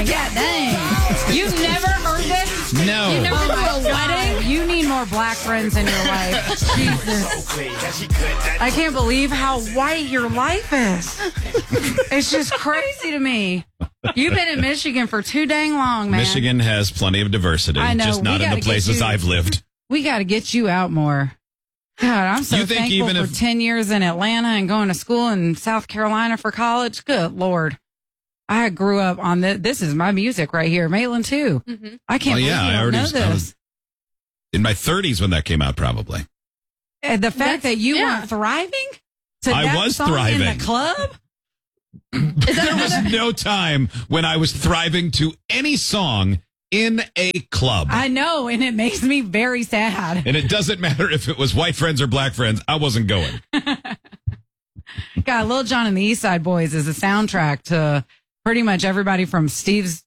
Yeah, dang. You've never heard this? No. You never been to a wedding? You need more black friends in your life. Jesus. I can't believe how white your life is. It's just crazy to me. You've been in Michigan for too dang long, man. Michigan has plenty of diversity, I know. just not in the places I've lived. We got to get you out more. God, I'm so You think thankful even for if- 10 years in Atlanta and going to school in South Carolina for college. Good Lord. I grew up on this is my music right here. Maitland, too. Mm-hmm. I can't believe you don't know I this. was in my 30s when that came out, probably. And the fact that you weren't thriving? To I that was song thriving. in the club? There was no time when I was thriving to any song in a club. I know, and it makes me very sad. And it doesn't matter if it was white friends or black friends. I wasn't going. God, Lil Jon and the East Side Boys is a soundtrack to pretty much everybody from Steve's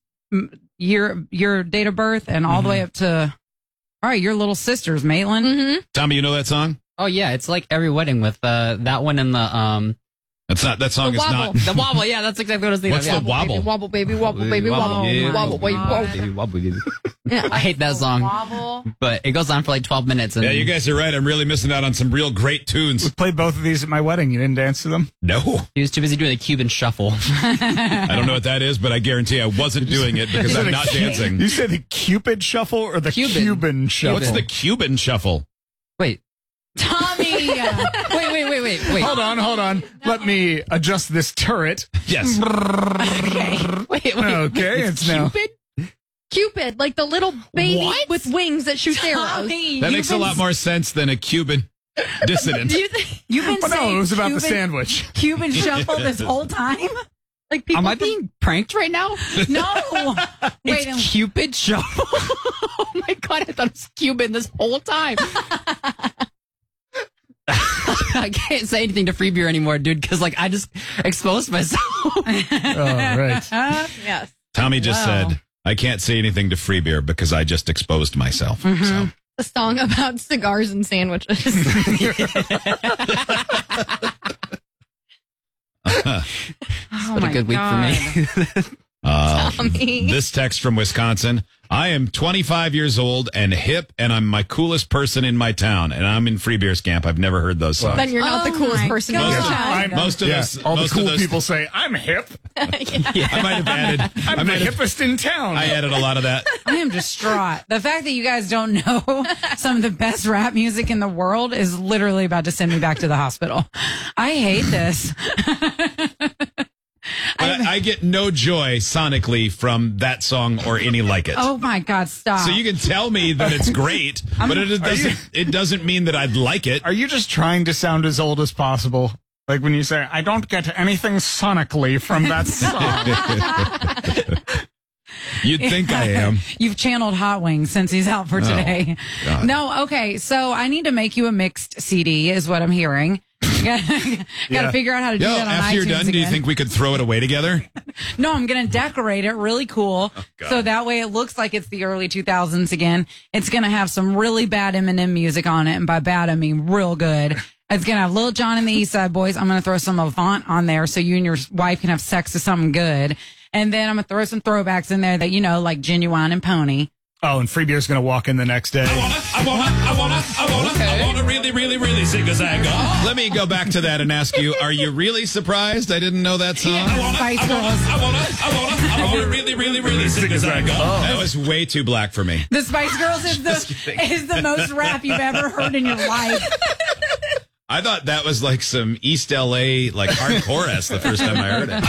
your date of birth and all the way up to, all right, your little sisters, Maitland. Mm-hmm. Tommy, you know that song? Oh yeah, it's like every wedding with that one and the That's not that song. The Is wobble. not the wobble. Yeah, that's exactly what I was thinking. What's of. the wobble? Wobble, baby, wobble, baby, wobble, Yeah. wobble, baby, wobble. Baby, wobble, baby. Yeah. I hate that song, Wobble. but it goes on for like 12 minutes. And Yeah, you guys are right. I'm really missing out on some real great tunes. We played both of these at my wedding. You didn't dance to them? No, he was too busy doing the Cuban shuffle. I don't know what that is, but I guarantee I wasn't doing it because I'm not dancing. You said the Cupid shuffle or the Cuban shuffle? What's the Cuban shuffle? Wait, Tommy. wait. Hold on. Let me adjust this turret. Yes. Wait. Okay, it's now. Cupid, like the little baby What? with wings that shoots arrows. Tommy, That you've makes a been- lot more sense than a Cuban dissident. Do you think, You've been Oh, no, saying it was about the Cuban- sandwich. Cuban shuffle this whole time? like people Am I think- being pranked right now? No. Wait, It's Cupid shuffle. Oh my god, I thought it was Cuban this whole time. I can't say anything to Free Beer anymore, dude, because like I just exposed myself. Oh, right. Yes. Tommy just Wow. said, I can't say anything to Free Beer because I just exposed myself. So. A song about cigars and sandwiches. oh What a my good week God. for me. Tommy. This text from Wisconsin. I am 25 years old and hip, and I'm my coolest person in my town. And I'm in Free Beers camp. I've never heard those songs. Then you're not the Oh coolest my person in God. your Most of- town. I'm- most of Yeah, us, all the most cool of those, people say, I'm hip. I might have added. I'm the hippest in town. I added a lot of that. I am distraught. The fact that you guys don't know some of the best rap music in the world is literally about to send me back to the hospital. I hate this. But I get no joy sonically from that song or any like it. Oh my God, stop. So you can tell me that it's great, but it doesn't mean that I'd like it. Are you just trying to sound as old as possible? Like when you say, I don't get anything sonically from that song. You'd think I am. You've channeled Hot Wings since he's out for today. God. No, okay. So I need to make you a mixed CD, is what I'm hearing. Got to figure out how to do Yo, that on after iTunes you're done, do you again. think we could throw it away together? No, I'm going to decorate it really cool. God. So that way it looks like it's the early 2000s again. It's going to have some really bad Eminem music on it. And by bad, I mean real good. It's going to have Lil Jon and the East Side Boys. I'm going to throw some Avant on there so you and your wife can have sex to something good. And then I'm going to throw some throwbacks in there that, you know, like Genuine and Pony. Oh, and Free Beer's going to walk in the next day. I wanna really sing a zag. Let me go back to that and ask you, are you really surprised I didn't know that song? Spice Girls. I wanna really sing a zag. That was way too black for me. The Spice Girls is the most rap you've ever heard in your life. I thought that was like some East LA like hardcore-esque the first time I heard it.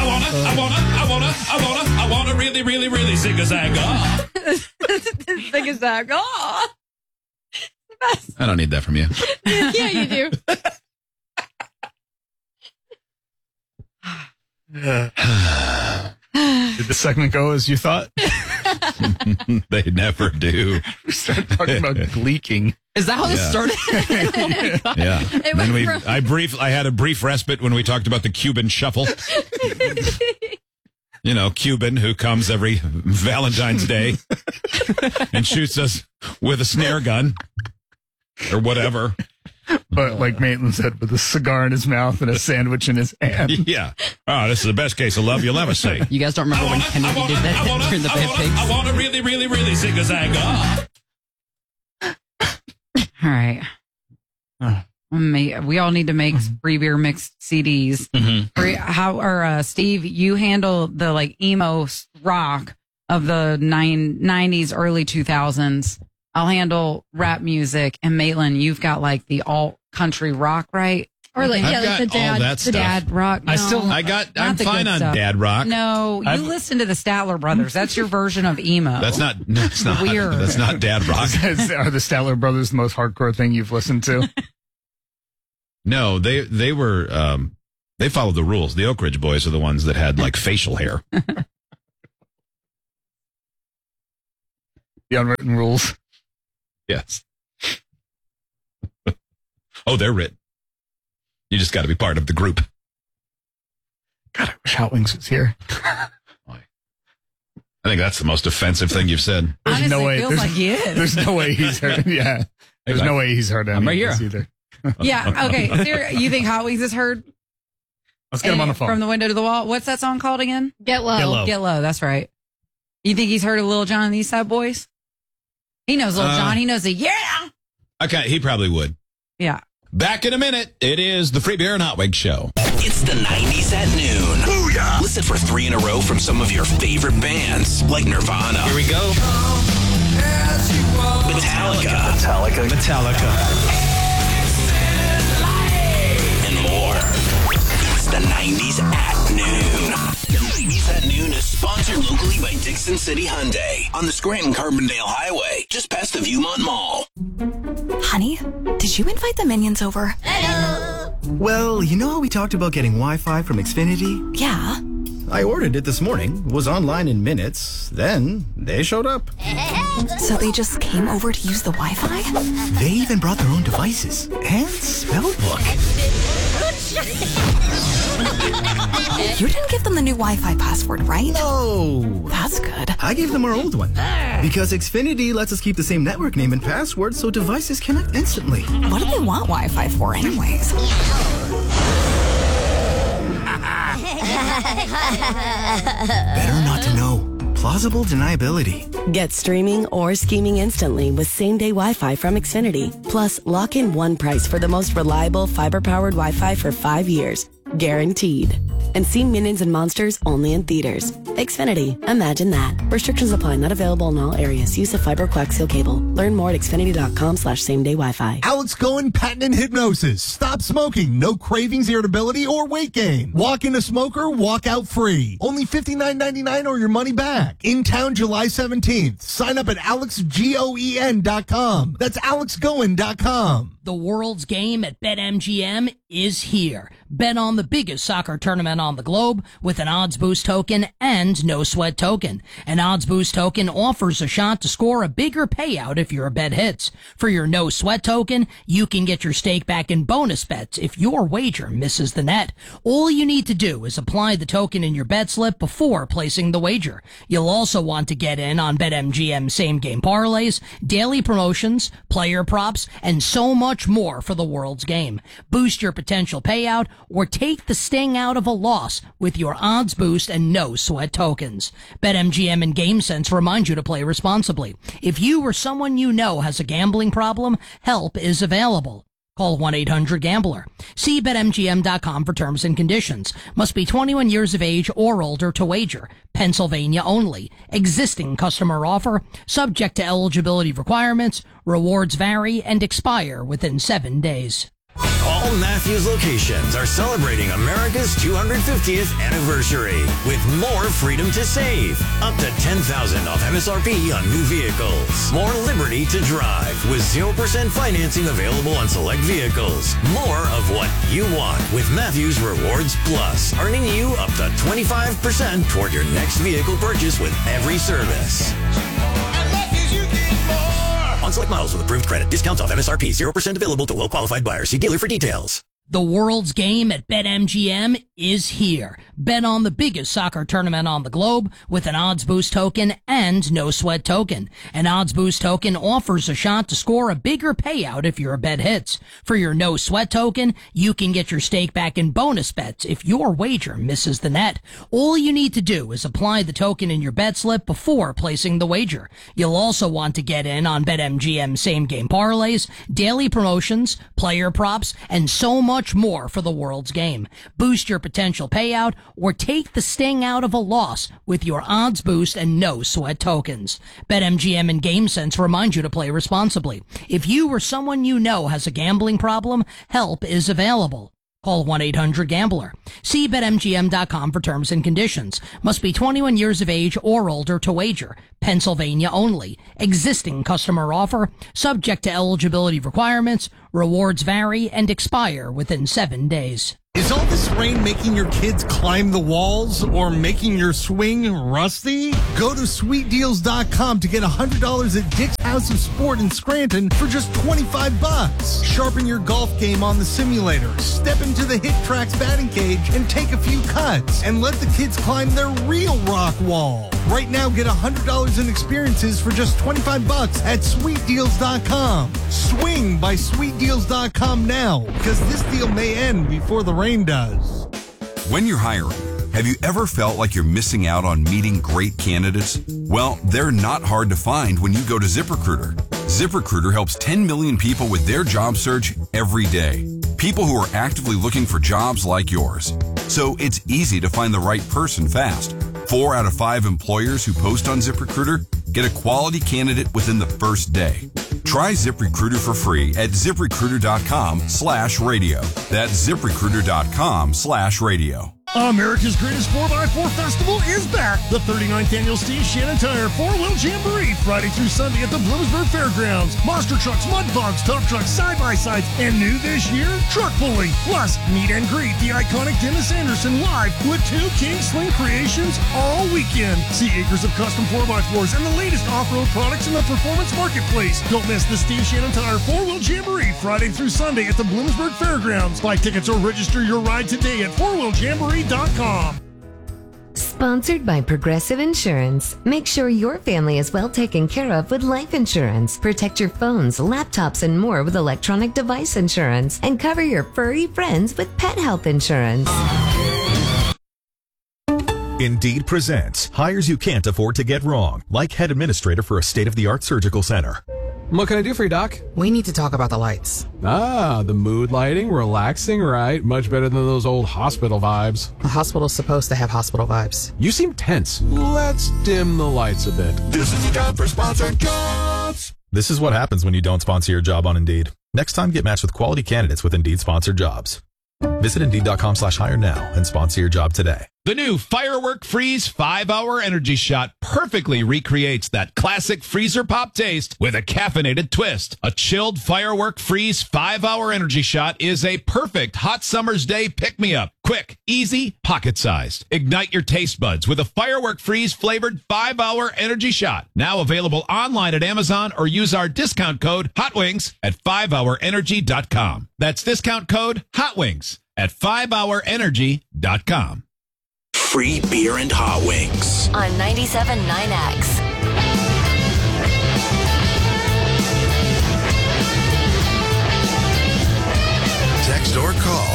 I wanna really sing a zag. Like a zag. Oh. I don't need that from you. Yeah, you do. Did the segment go as you thought? They never do. We started talking about gleeking. Is that how this Yeah. started? Yeah. It Then went from- I had a brief respite when we talked about the Cuban shuffle. You know, Cuban who comes every Valentine's Day and shoots us with a snare gun or whatever. But like Maitland said, with a cigar in his mouth and a sandwich in his hand. Yeah. Oh, this is the best case of love you'll ever see. You guys don't remember when Kennedy did that during the Bad Pigs? I want to really, really, really sing a zang. All right. We all need to make free beer mixed CDs. Steve, you handle the like emo rock of the 90s, early 2000s. I'll handle rap music, and Maitland, you've got like the alt country rock, right? Or like, I've like the got all dad. that The stuff. Dad rock. No, I'm the fine good on stuff. dad rock. No, you listen to the Statler Brothers. That's your version of emo. That's not Weird. That's not dad rock. Are the Statler Brothers the most hardcore thing you've listened to? No, they were they followed the rules. The Oak Ridge Boys are the ones that had like facial hair. The unwritten rules. Yes. Oh, they're written. You just got to be part of the group. God, I wish Hot Wings was here. I think that's the most offensive thing you've said. There's Honestly, no way. feels like he is. There's no way he's heard. Yeah. There's no way he's heard any I'm right of this here. either. Yeah. Okay. You think Hot Wings is heard? Let's get him on the phone. From the window to the wall. What's that song called again? Get low. Get low. Get Low. That's right. You think he's heard of Lil Jon and the East Side Boys? He knows Lil Jon. He knows yeah. Okay, he probably would. Yeah. Back in a minute. It is the Free Beer and Hot Wings Show. It's the 90s at noon. Booyah! Listen for 3 in a row from some of your favorite bands, like Nirvana. Here we go. Metallica. And more. It's the 90s at noon. The 90s at noon is sponsored locally by Dixon City Hyundai on the Scranton-Carbondale Highway, just past the Viewmont Mall. Honey, did you invite the minions over? Well, you know how we talked about getting Wi-Fi from Xfinity? Yeah. I ordered it this morning, was online in minutes, then they showed up. So they just came over to use the Wi-Fi? They even brought their own devices and spell book. You didn't give them the new Wi-Fi password, right? No. That's good. I gave them our old one. Because Xfinity lets us keep the same network name and password so devices connect instantly. What do they want Wi-Fi for anyways? Better not to know. Plausible deniability. Get streaming or scheming instantly with same-day Wi-Fi from Xfinity. Plus, lock in one price for the most reliable fiber-powered Wi-Fi for 5 years. Guaranteed. And see Minions and Monsters only in theaters. Xfinity. Imagine that. Restrictions apply. Not available in all areas. Use of fiber coaxial cable. Learn more at xfinity.com/same-day Wi-Fi. Alex Cohen Patent and Hypnosis. Stop smoking. No cravings, irritability, or weight gain. Walk in a smoker, walk out free. Only $59.99 or your money back. In town July 17th. Sign up at alexgoen.com. That's alexgoen.com. The world's game at BetMGM is here. Bet on the biggest soccer tournament on the globe with an odds boost token and no sweat token. An odds boost token offers a shot to score a bigger payout if your bet hits. For your no sweat token, you can get your stake back in bonus bets if your wager misses the net. All you need to do is apply the token in your bet slip before placing the wager. You'll also want to get in on BetMGM same game parlays, daily promotions, player props, and so much more for the world's game. Boost your potential payout or take the sting out of a loss with your odds boost and no sweat tokens. BetMGM and GameSense remind you to play responsibly. If you or someone you know has a gambling problem, help is available. Call 1-800-GAMBLER. See BetMGM.com for terms and conditions. Must be 21 years of age or older to wager. Pennsylvania only. Existing customer offer. Subject to eligibility requirements. Rewards vary and expire within 7 days. All Matthews locations are celebrating America's 250th anniversary with more freedom to save. Up to $10,000 off MSRP on new vehicles. More liberty to drive with 0% financing available on select vehicles. More of what you want with Matthews Rewards Plus, earning you up to 25% toward your next vehicle purchase with every service. On select models with approved credit. Discounts off MSRP. 0% available to well-qualified buyers. See dealer for details. The world's game at BetMGM is here. Bet on the biggest soccer tournament on the globe with an odds boost token and no sweat token. An odds boost token offers a shot to score a bigger payout if your bet hits. For your no sweat token, you can get your stake back in bonus bets if your wager misses the net. All you need to do is apply the token in your bet slip before placing the wager. You'll also want to get in on BetMGM same game parlays, daily promotions, player props, and so much more for the world's game. Boost your potential payout or take the sting out of a loss with your odds boost and no sweat tokens. BetMGM and GameSense remind you to play responsibly. If you or someone you know has a gambling problem, help is available. Call 1-800-GAMBLER. See BetMGM.com for terms and conditions. Must be 21 years of age or older to wager. Pennsylvania only. Existing customer offer. Subject to eligibility requirements. Rewards vary and expire within 7 days. Is all this rain making your kids climb the walls or making your swing rusty? Go to sweetdeals.com to get $100 at Dick's House of Sport in Scranton for just $25. Sharpen your golf game on the simulator, step into the Hit Tracks batting cage, and take a few cuts. And let the kids climb their real rock wall. Right now, get $100 in experiences for just $25 at sweetdeals.com. Swing by sweetdeals.com now, because this deal may end before the rain does. When you're hiring, have you ever felt like you're missing out on meeting great candidates? Well, they're not hard to find when you go to ZipRecruiter. ZipRecruiter helps 10 million people with their job search every day. People who are actively looking for jobs like yours. So it's easy to find the right person fast. 4 out of 5 employers who post on ZipRecruiter get a quality candidate within the first day. Try ZipRecruiter for free at ZipRecruiter.com/radio. That's ZipRecruiter.com/radio. America's Greatest 4x4 Festival is back. The 39th Annual Steve Shannon Tire 4-Wheel Jamboree, Friday through Sunday at the Bloomsburg Fairgrounds. Monster trucks, mud bugs, tough trucks, side-by-sides, and new this year, truck pulling. Plus, meet and greet the iconic Dennis Anderson live with 2 King Sling creations all weekend. See acres of custom 4x4s and the latest off-road products in the performance marketplace. Don't miss the Steve Shannon Tire 4-Wheel Jamboree, Friday through Sunday at the Bloomsburg Fairgrounds. Buy tickets or register your ride today at 4wheeljamboree.com. Sponsored by Progressive Insurance. Make sure your family is well taken care of with life insurance. Protect your phones, laptops, and more with electronic device insurance. And cover your furry friends with pet health insurance. Indeed presents hires you can't afford to get wrong, like head administrator for a state-of-the-art surgical center. What can I do for you, Doc? We need to talk about the lights. Ah, the mood lighting, relaxing, right? Much better than those old hospital vibes. The hospital's supposed to have hospital vibes. You seem tense. Let's dim the lights a bit. This is the time for sponsored jobs. This is what happens when you don't sponsor your job on Indeed. Next time, get matched with quality candidates with Indeed sponsored jobs. Visit Indeed.com/hire now and sponsor your job today. The new Firework Freeze 5-Hour Energy Shot perfectly recreates that classic freezer pop taste with a caffeinated twist. A chilled Firework Freeze 5-Hour Energy Shot is a perfect hot summer's day pick-me-up. Quick, easy, pocket-sized. Ignite your taste buds with a Firework Freeze flavored 5-Hour Energy Shot. Now available online at Amazon or use our discount code HOTWINGS at 5hourenergy.com. That's discount code HOTWINGS at 5hourenergy.com. Free beer and hot wings. On 97.9X. Text or call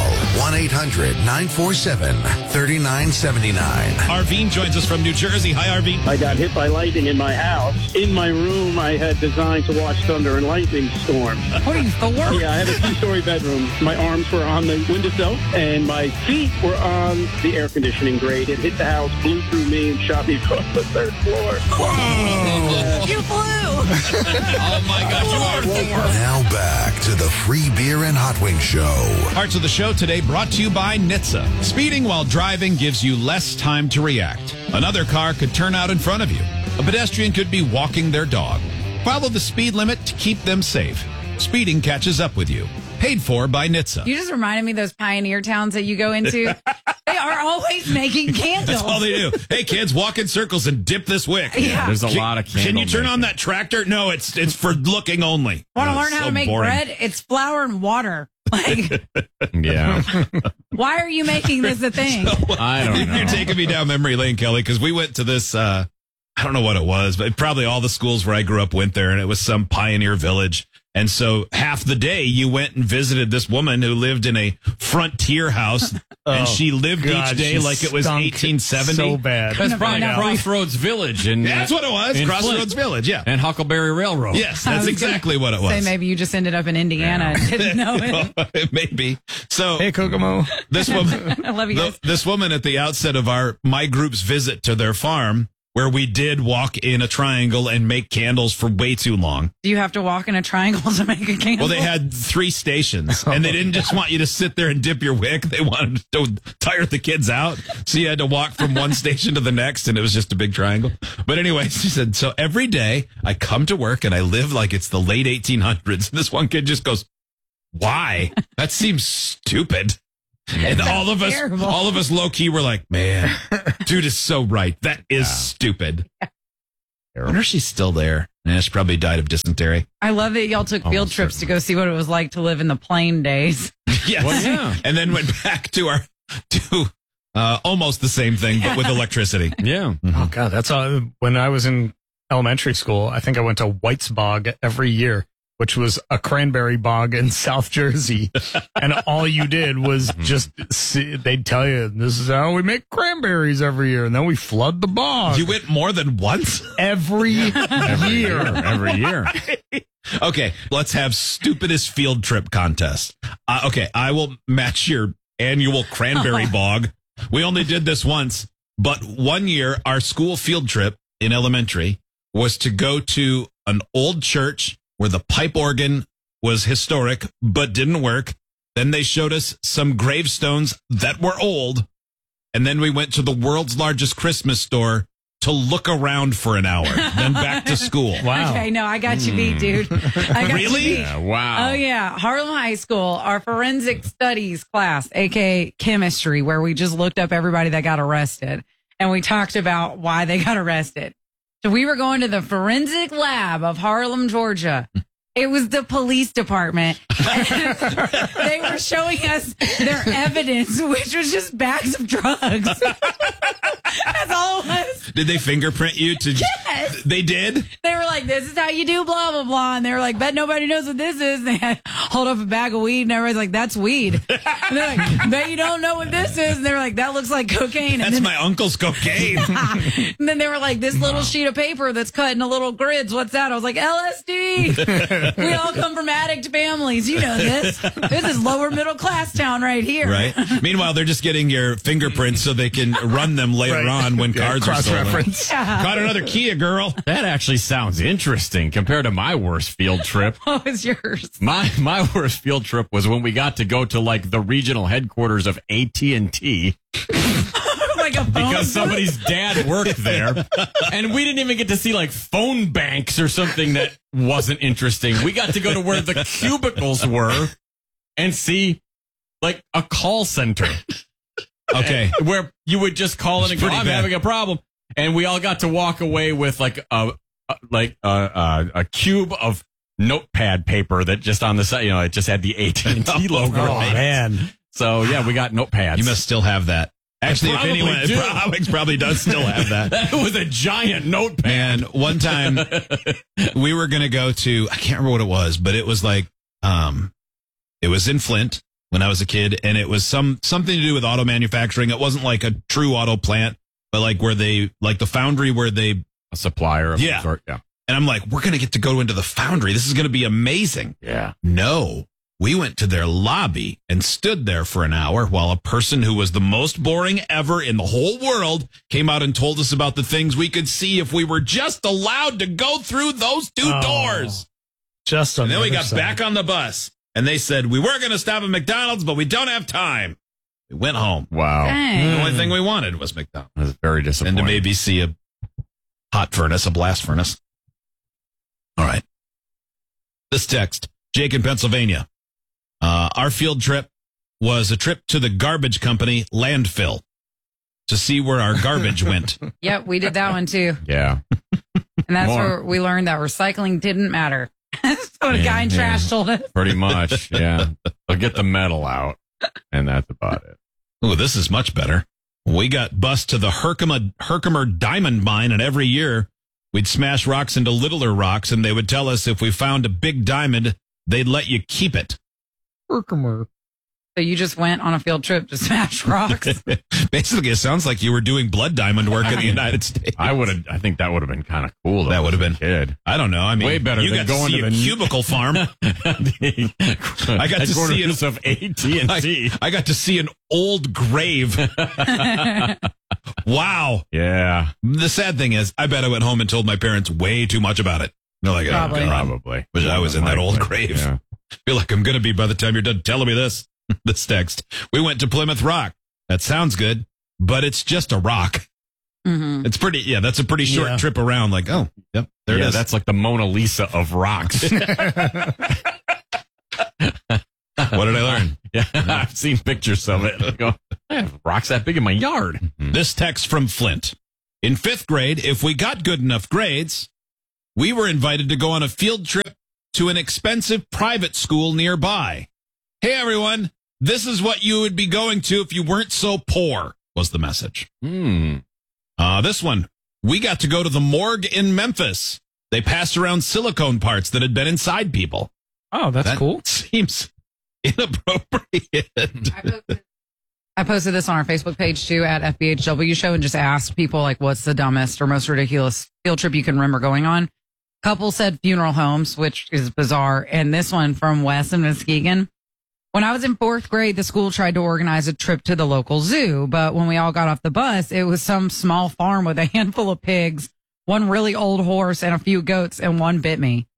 1-800-947-3979. Arvine joins us from New Jersey. Hi, Arvine. I got hit by lightning in my house. In my room, I had designed to watch thunder and lightning storm. Please, the work. Yeah, I had a 2-story bedroom. My arms were on the windowsill, and my feet were on the air conditioning grate. It hit the house, blew through me, and shot me across the 3rd floor. Whoa! You flew! Oh, my gosh, you are Thor. Now back to the Free Beer and Hot Wings Show. Parts of the show today brought to you by NHTSA. Speeding while driving gives you less time to react. Another car could turn out in front of you. A pedestrian could be walking their dog. Follow the speed limit to keep them safe. Speeding catches up with you. Paid for by NHTSA. You just reminded me of those pioneer towns that you go into. They are always making candles. That's all they do. Hey, kids, walk in circles and dip this wick. Yeah. There's a lot of candle Can you turn making. on that tractor? No, it's for looking only. Want to Oh, learn how so to make boring. bread? It's flour and water. Like, Yeah. why are you making this a thing? I don't know. You're taking me down memory lane, Kelly, because we went to this, I don't know what it was, but probably all the schools where I grew up went there, and it was some pioneer village. And so half the day you went and visited this woman who lived in a frontier house, and she lived each day like it was 1870. So bad. That's probably Crossroads Village. And That's what it was. Crossroads Village, yeah. And Huckleberry Railroad. Yes, that's exactly what it was. Say maybe you just ended up in Indiana and didn't know it. Maybe. So, hey, Kokomo. This woman, I love you guys. this woman at the outset of my group's visit to their farm, where we did walk in a triangle and make candles for way too long. Do you have to walk in a triangle to make a candle? Well, they had 3 stations, and they didn't just want you to sit there and dip your wick. They wanted to tire the kids out. So you had to walk from one station to the next, and it was just a big triangle. But anyway, she said, so every day I come to work and I live like it's the late 1800s. And this one kid just goes, why? That seems stupid. And all of us low key were like, man, dude is so right. That is stupid. I wonder if she's still there. Yeah, she probably died of dysentery. I love that y'all took field trips to go see what it was like to live in the plain days. Yes. Well, yeah. And then went back to almost the same thing, but with electricity. Yeah. Oh, God. That's when I was in elementary school, I think I went to White's Bog every year, which was a cranberry bog in South Jersey. And all you did was just they'd tell you, this is how we make cranberries every year. And then we flood the bog. You went more than once? Every year. Every year. Okay, let's have stupidest field trip contest. Okay, I will match your annual cranberry bog. We only did this once, but one year our school field trip in elementary was to go to an old church where the pipe organ was historic but didn't work. Then they showed us some gravestones that were old. And then we went to the world's largest Christmas store to look around for an hour, then back to school. Wow. Okay, no, I got you beat, dude. I got Really? you beat. Yeah, wow. Oh, yeah. Harlem High School, our forensic studies class, aka chemistry, where we just looked up everybody that got arrested. And we talked about why they got arrested. So we were going to the forensic lab of Harlem, Georgia. It was the police department. And they were showing us their evidence, which was just bags of drugs. That's all it was. Did they fingerprint you to? Yes. They did? They were like, this is how you do blah, blah, blah. And they were like, bet nobody knows what this is. And they had hold up a bag of weed and everybody's like, that's weed. And they're like, bet you don't know what this is. And they were like, that looks like cocaine. That's my uncle's cocaine. And then they were like, this little sheet of paper that's cut into little grids. What's that? I was like, LSD. We all come from addict families. You know this. This is lower middle class town right here. Right. Meanwhile, they're just getting your fingerprints so they can run them later on when cards are stolen. Cross-reference. Yeah. Caught another Kia, girl. That actually sounds interesting compared to my worst field trip. What was yours? My worst field trip was when we got to go to like the regional headquarters of AT&T Like a phone because booth? somebody's dad worked there, and we didn't even get to see like phone banks or something that wasn't interesting. We got to go to where the cubicles were and see like a call center. Okay. Where you would just call in and go, I'm having a problem. And we all got to walk away with like a cube of notepad paper that just on the side, you know, it just had the AT&T logo. Oh, man. So yeah, we got notepads. You must still have that. Actually, if probably anyone, do. Alex probably does still have that. That was a giant notepad. And one time we were going to go to, I can't remember what it was, but it was like, it was in Flint when I was a kid, and it was something to do with auto manufacturing. It wasn't like a true auto plant, but like where they, like the foundry where they, a supplier of some sort. Yeah. And I'm like, we're going to get to go into the foundry. This is going to be amazing. Yeah. No. We went to their lobby and stood there for an hour while a person who was the most boring ever in the whole world came out and told us about the things we could see if we were just allowed to go through those two doors. Just and then we got back on the bus and they said, we were going to stop at McDonald's, but we don't have time. We went home. Wow. Dang. The only thing we wanted was McDonald's. That was very disappointing. And to maybe see a hot furnace, a blast furnace. All right. This text, Jake in Pennsylvania. Our field trip was a trip to the garbage company landfill to see where our garbage went. Yep, we did that one too. Yeah. And that's where we learned that recycling didn't matter. That's what a guy in trash told us. Pretty much, yeah. They'll get the metal out, and that's about it. Ooh, this is much better. We got bused to the Herkimer diamond mine, and every year we'd smash rocks into littler rocks, and they would tell us if we found a big diamond, they'd let you keep it. Herkimer. So you just went on a field trip to smash rocks? Basically, it sounds like you were doing blood diamond work in the United States. I think that would have been kind of cool. Though, that would have been. Kid. I don't know. I mean, way better you than got going to see to the cubicle farm. I got to see it of AT&T. I got to see an old grave. Wow. Yeah. The sad thing is, I bet I went home and told my parents way too much about it. They're like, Probably. Wish I was in that old grave. Yeah. Feel like I'm going to be by the time you're done telling me this. This text. We went to Plymouth Rock. That sounds good, but it's just a rock. Mm-hmm. It's pretty, that's a pretty short trip around. Like, oh, yep, there it is. That's like the Mona Lisa of rocks. What did I learn? Yeah, I've seen pictures of it. I go, I have rocks that big in my yard. Mm-hmm. This text from Flint. In 5th grade, if we got good enough grades, we were invited to go on a field trip to an expensive private school nearby. Hey, everyone, this is what you would be going to if you weren't so poor, was the message. This one, we got to go to the morgue in Memphis. They passed around silicone parts that had been inside people. Oh, that's cool. Seems inappropriate. I posted this on our Facebook page too at FBHW Show and just asked people like, what's the dumbest or most ridiculous field trip you can remember going on? Couple said funeral homes, which is bizarre. And this one from Wes in Muskegon. When I was in 4th grade, the school tried to organize a trip to the local zoo, but when we all got off the bus, it was some small farm with a handful of pigs, one really old horse, and a few goats, and one bit me.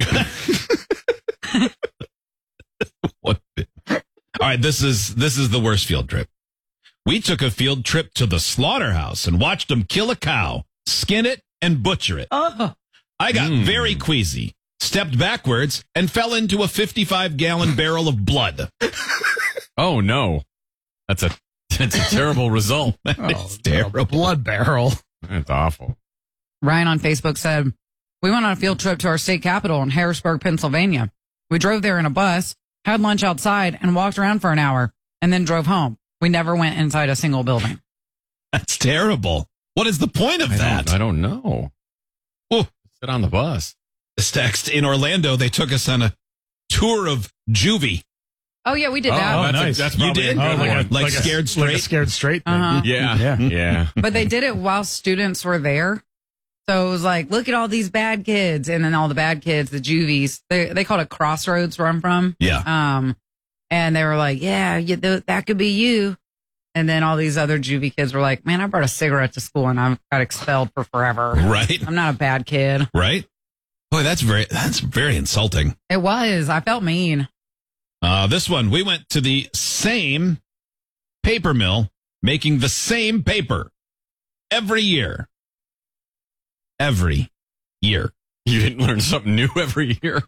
All right, this is the worst field trip. We took a field trip to the slaughterhouse and watched them kill a cow, skin it, and butcher it. Oh. I got very queasy, stepped backwards, and fell into a 55-gallon barrel of blood. Oh, no. That's a terrible result. It's terrible. Blood barrel. That's awful. Ryan on Facebook said, we went on a field trip to our state capital in Harrisburg, Pennsylvania. We drove there in a bus, had lunch outside, and walked around for an hour, and then drove home. We never went inside a single building. That's terrible. What is the point of that? I don't know. Oh, sit on the bus. This text in Orlando, they took us on a tour of juvie. Oh, yeah, we did that. Oh, nice. That's You probably did? a good one. Like Scared Straight? Like a Scared Straight thing. Uh-huh. Yeah. But they did it while students were there. So it was like, look at all these bad kids. And then all the bad kids, the juvies, they called it Crossroads where I'm from. Yeah. And they were like, that could be you. And then all these other juvie kids were like, man, I brought a cigarette to school and I got expelled for forever. Right. I'm not a bad kid. Right? Boy, that's very insulting. It was. I felt mean. This one, we went to the same paper mill making the same paper every year. Every year. You didn't learn something new every year.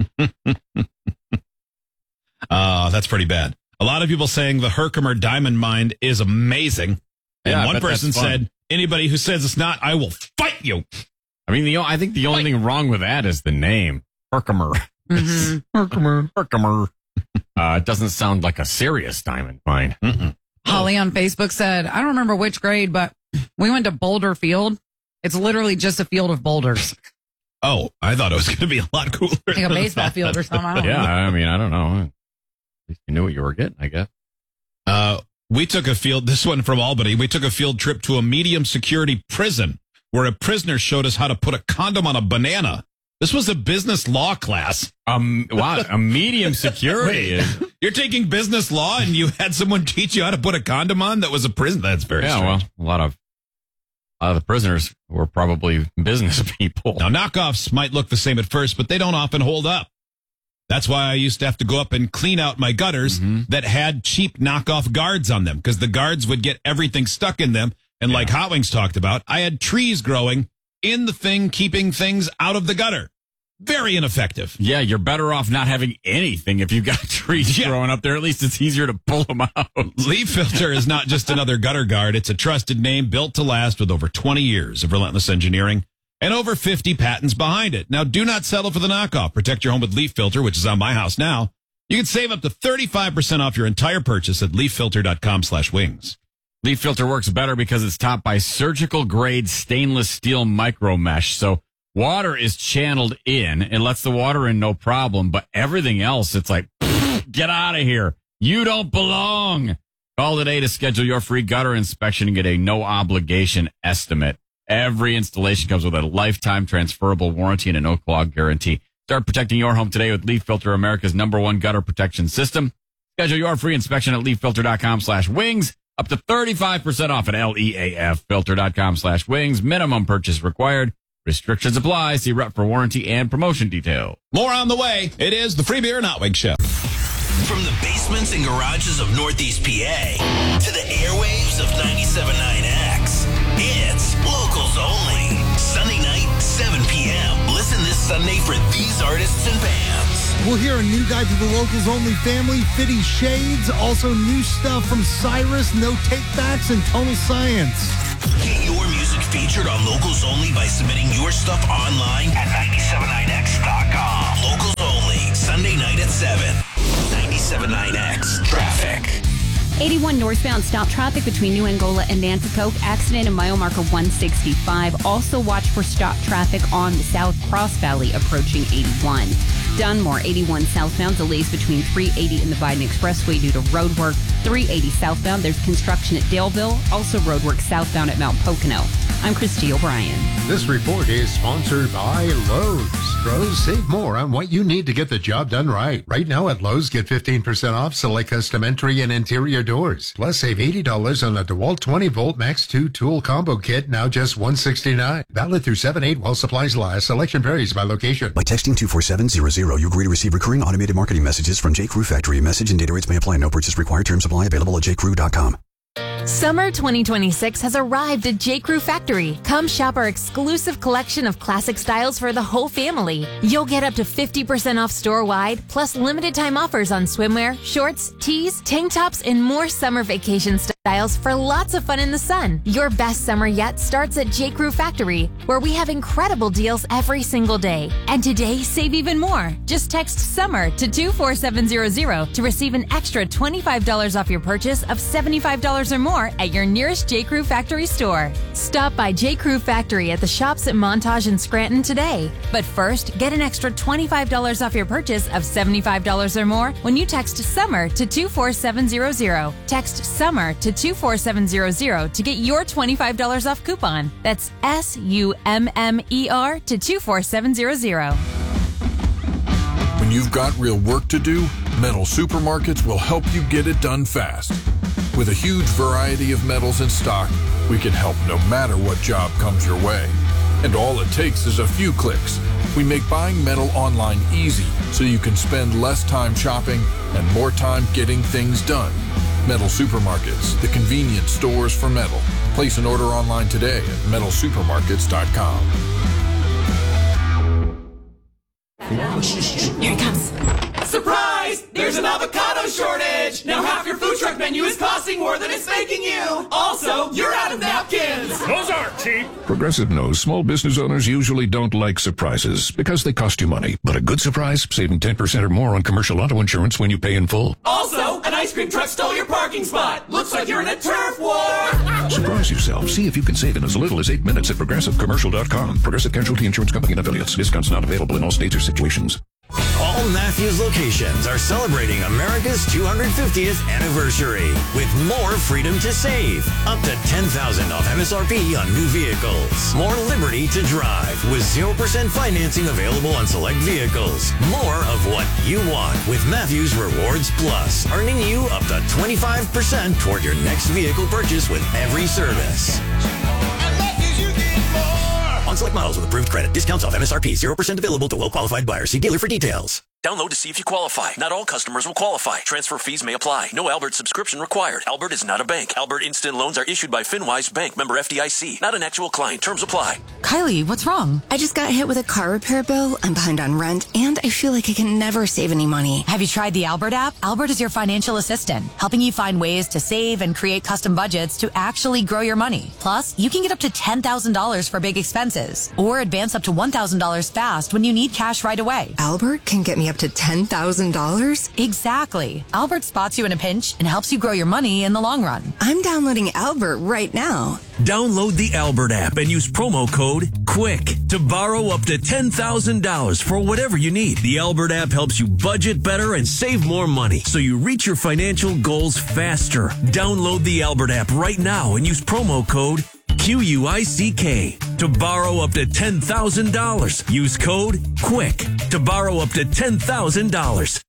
That's pretty bad. A lot of people saying the Herkimer diamond mine is amazing. And Yeah, I one bet person that's fun. said, anybody who says it's not, I will fight you. I mean, I think the only thing wrong with that is the name. Herkimer. Mm-hmm. Herkimer. It doesn't sound like a serious diamond mine. Holly on Facebook said, I don't remember which grade, but we went to Boulder Field. It's literally just a field of boulders. Oh, I thought it was going to be a lot cooler. Like a than baseball that. field or something. I don't Yeah, know. I mean, I don't know. At least you knew what you were getting, I guess. We took this one from Albany, we took a field trip to a medium security prison where a prisoner showed us how to put a condom on a banana. This was a business law class. Wow, a medium security. You're taking business law and you had someone teach you how to put a condom on that was a prison? That's very strange. Well, a lot of the prisoners were probably business people. Now, knockoffs might look the same at first, but they don't often hold up. That's why I used to have to go up and clean out my gutters that had cheap knockoff guards on them because the guards would get everything stuck in them. And like Hot Wings talked about, I had trees growing in the thing, keeping things out of the gutter. Very ineffective. Yeah, you're better off not having anything if you've got trees growing up there. At least it's easier to pull them out. Leaf Filter is not just another gutter guard. It's a trusted name built to last with over 20 years of relentless engineering. and over 50 patents behind it. Now, do not settle for the knockoff. Protect your home with Leaf Filter, which is on my house now. You can save up to 35% off your entire purchase at leaffilter.com/wings. Leaf Filter works better because it's topped by surgical grade stainless steel micro mesh. So water is channeled in. It lets the water in no problem, but everything else, it's like, get out of here. You don't belong. Call today to schedule your free gutter inspection and get a no obligation estimate. Every installation comes with a lifetime transferable warranty and a no clog guarantee. Start protecting your home today with Leaf Filter, America's #1 gutter protection system. Schedule your free inspection at leaffilter.com/wings. Up to 35% off at leaffilter.com/wings. Minimum purchase required. Restrictions apply. See rep for warranty and promotion detail. More on the way. It is the Free Beer Not Wig Show. From the basements and garages of Northeast PA to the airwaves of 97.9X, it's Locals Only. Sunday night, 7 p.m. Listen this Sunday for these artists and bands. We'll hear a new guy to the Locals Only family, 50 Shades. Also new stuff from Cyrus, No Takebacks, and Tonal Science. Get your music featured on Locals Only by submitting your stuff online at 979x.com. Locals Only, Sunday night at 7. 97.9X Traffic. 81 northbound stop traffic between New Angola and Nanticoke. Accident in mile marker 165. Also watch for stop traffic on the South Cross Valley approaching 81. Dunmore, 81 southbound. Delays between 380 and the Biden Expressway due to road work. 380 southbound. There's construction at Daleville. Also road work southbound at Mount Pocono. I'm Christy O'Brien. This report is sponsored by Lowe's. Pros, save more on what you need to get the job done right. Right now at Lowe's, get 15% off select custom entry and interior doors. Plus, save $80 on a DeWalt 20-volt Max 2 tool combo kit, now just $169. Valid through 7/8 while supplies last. Selection varies by location. By texting 24700, you agree to receive recurring automated marketing messages from J.Crew Factory. Message and data rates may apply. No purchase required. Terms apply. Available at jcrew.com. Summer 2026 has arrived at J.Crew Factory. Come shop our exclusive collection of classic styles for the whole family. You'll get up to 50% off store-wide, plus limited time offers on swimwear, shorts, tees, tank tops, and more summer vacation styles for lots of fun in the sun. Your best summer yet starts at J.Crew Factory, where we have incredible deals every single day. And today, save even more. Just text SUMMER to 24700 to receive an extra $25 off your purchase of $75 or more at your nearest J.Crew Factory store. Stop by J.Crew Factory at the shops at Montage and Scranton today. But first, get an extra $25 off your purchase of $75 or more when you text SUMMER to 24700. Text SUMMER to 24700 to get your $25 off coupon. That's SUMMER to 24700. When you've got real work to do, Metal Supermarkets will help you get it done fast. With a huge variety of metals in stock, we can help no matter what job comes your way. And all it takes is a few clicks. We make buying metal online easy so you can spend less time shopping and more time getting things done. Metal Supermarkets, the convenient stores for metal. Place an order online today at metalsupermarkets.com. Here it comes. Surprise! There's an avocado shortage! Now half your food truck menu is costing more than it's making you! Also, you're out of napkins! Those aren't cheap! Progressive knows small business owners usually don't like surprises because they cost you money. But a good surprise, saving 10% or more on commercial auto insurance when you pay in full. Also, an ice cream truck stole your parking spot! Looks like you're in a turf war! Surprise yourself. See if you can save in as little as 8 minutes at ProgressiveCommercial.com. Progressive Casualty Insurance Company and Affiliates. Discounts not available in all states or situations. All Matthews locations are celebrating America's 250th anniversary with more freedom to save. Up to $10,000 off MSRP on new vehicles. More liberty to drive with 0% financing available on select vehicles. More of what you want with Matthews Rewards Plus, earning you up to 25% toward your next vehicle purchase with every service. On select models with approved credit. Discounts off MSRP. 0% available to well-qualified buyers. See dealer for details. Download to see if you qualify. Not all customers will qualify. Transfer fees may apply. No Albert subscription required. Albert is not a bank. Albert Instant Loans are issued by FinWise Bank, member FDIC. Not an actual client. Terms apply. Kylie, what's wrong? I just got hit with a car repair bill. I'm behind on rent, and I feel like I can never save any money. Have you tried the Albert app? Albert is your financial assistant, helping you find ways to save and create custom budgets to actually grow your money. Plus, you can get up to $10,000 for big expenses, or advance up to $1,000 fast when you need cash right away. Albert can get me up to $10,000? Exactly. Albert spots you in a pinch and helps you grow your money in the long run. I'm downloading Albert right now. Download the Albert app and use promo code QUICK to borrow up to $10,000 for whatever you need. The Albert app helps you budget better and save more money so you reach your financial goals faster. Download the Albert app right now and use promo code QUICK to borrow up to $10,000. Use code QUICK to borrow up to $10,000.